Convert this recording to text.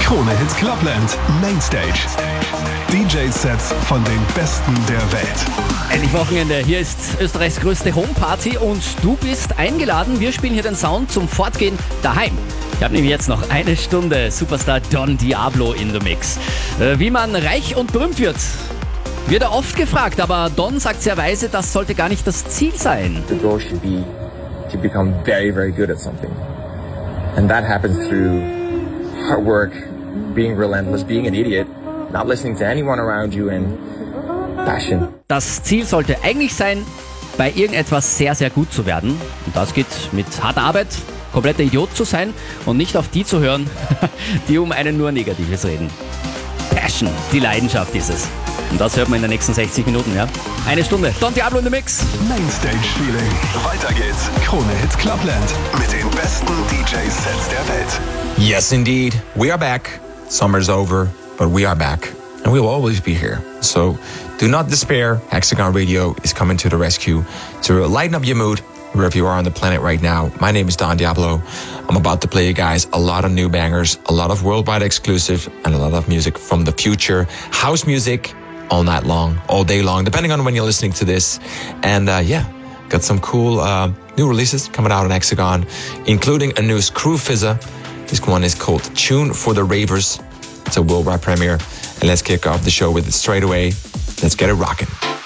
Krone Hit Clubland Mainstage. DJ-Sets von den Besten der Welt. Endlich Wochenende. Hier ist Österreichs größte Homeparty und du bist eingeladen. Wir spielen hier den Sound zum Fortgehen daheim. Ich habe nämlich jetzt noch eine Stunde Superstar Don Diablo in the Mix. Wie man reich und berühmt wird er oft gefragt, aber Don sagt sehr weise, das sollte gar nicht das Ziel sein. The goal should be to become very, very good at something. And that happens through hard work, being relentless, being an idiot, not listening to anyone around you and passion. Das Ziel sollte eigentlich sein, bei irgendetwas sehr, sehr gut zu werden. Und das geht mit harter Arbeit, kompletter Idiot zu sein und nicht auf die zu hören, die um einen nur Negatives reden. Passion, die Leidenschaft ist es. Und das hört man in den nächsten 60 Minuten, ja? Eine Stunde. Don Diablo in the Mix. Mainstage Feeling. Weiter geht's. Krone Hit Clubland. Mit den besten DJ-Sets der Welt. Yes, indeed. We are back. Summer's over, but we are back. And we'll always be here. So do not despair. Hexagon Radio is coming to the rescue to lighten up your mood wherever you are on the planet right now. My name is Don Diablo. I'm about to play you guys a lot of new bangers, a lot of worldwide exclusive, and a lot of music from the future. House music all night long, all day long, depending on when you're listening to this. And got some cool new releases coming out on Hexagon, including a new Screw Fizzer. This one is called Tune for the Ravers. It's a worldwide premiere. And let's kick off the show with it straight away. Let's get it rocking.